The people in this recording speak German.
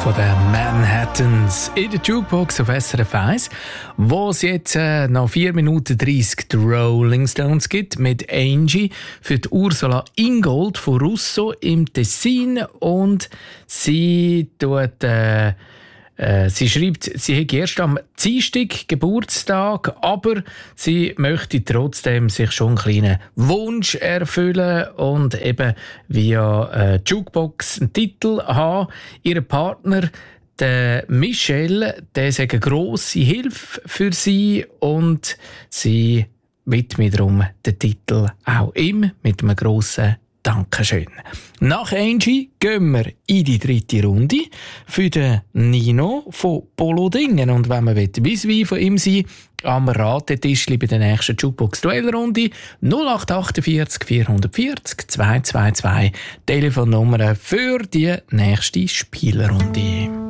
von den Manhattans in der Jukebox auf SRF 1, wo es jetzt noch 4 Minuten 30 die Rolling Stones gibt mit Angie für die Ursula Ingold von Russo im Tessin, und sie sie schreibt, sie hätte erst am Dienstag Geburtstag, aber sie möchte trotzdem sich schon einen kleinen Wunsch erfüllen und eben via Jukebox einen Titel haben. Ihr Partner, der Michel, der ist eine grosse Hilfe für sie, und sie widmet darum den Titel auch ihm mit einem grossen Dankeschön. Nach Angie gehen wir in die 3. Runde für den Nino von Polodingen. Und wenn man vis-à-vis von ihm sein, am Ratetisch bei der nächsten Jukebox-Duellrunde 0848 440 222 Telefonnummer für die nächste Spielrunde.